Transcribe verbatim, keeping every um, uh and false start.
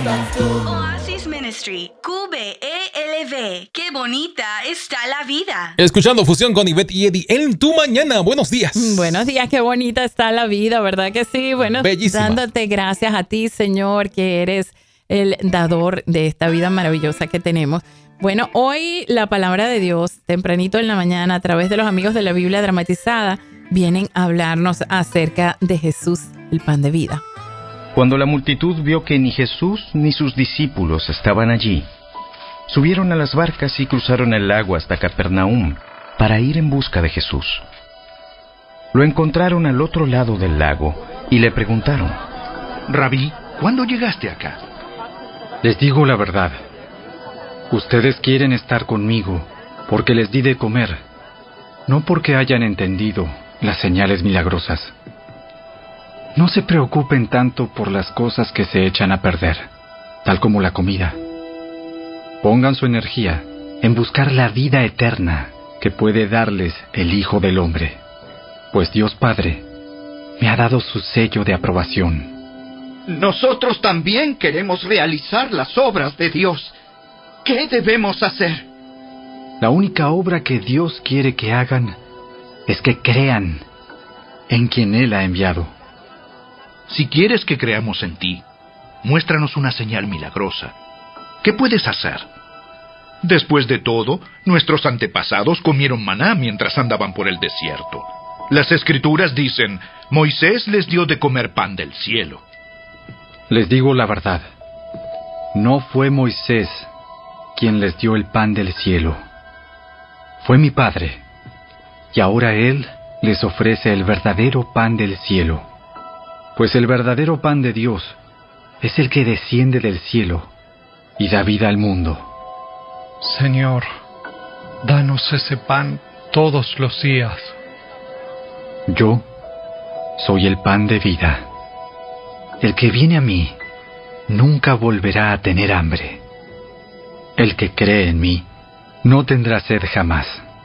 Oasis Ministry, Q B E L V. Qué bonita está la vida. Escuchando Fusión con Ivette y Eddie en tu mañana. Buenos días. Buenos días, qué bonita está la vida, ¿verdad que sí? Bueno, bellísima. Dándote gracias a ti, Señor, que eres el dador de esta vida maravillosa que tenemos. Bueno, hoy la palabra de Dios, tempranito en la mañana, a través de los amigos de la Biblia dramatizada, vienen a hablarnos acerca de Jesús, el pan de vida. Cuando la multitud vio que ni Jesús ni sus discípulos estaban allí, subieron a las barcas y cruzaron el lago hasta Capernaum para ir en busca de Jesús. Lo encontraron al otro lado del lago y le preguntaron: Rabí, ¿cuándo llegaste acá? Les digo la verdad. Ustedes quieren estar conmigo porque les di de comer, no porque hayan entendido las señales milagrosas. No se preocupen tanto por las cosas que se echan a perder, tal como la comida. Pongan su energía en buscar la vida eterna que puede darles el Hijo del Hombre, pues Dios Padre me ha dado su sello de aprobación. Nosotros también queremos realizar las obras de Dios. ¿Qué debemos hacer? La única obra que Dios quiere que hagan es que crean en quien Él ha enviado. Si quieres que creamos en ti, muéstranos una señal milagrosa. ¿Qué puedes hacer? Después de todo, nuestros antepasados comieron maná mientras andaban por el desierto. Las Escrituras dicen: Moisés les dio de comer pan del cielo. Les digo la verdad. No fue Moisés quien les dio el pan del cielo. Fue mi Padre. Y ahora Él les ofrece el verdadero pan del cielo. Pues el verdadero pan de Dios es el que desciende del cielo y da vida al mundo. Señor, danos ese pan todos los días. Yo soy el pan de vida. El que viene a mí nunca volverá a tener hambre. El que cree en mí no tendrá sed jamás.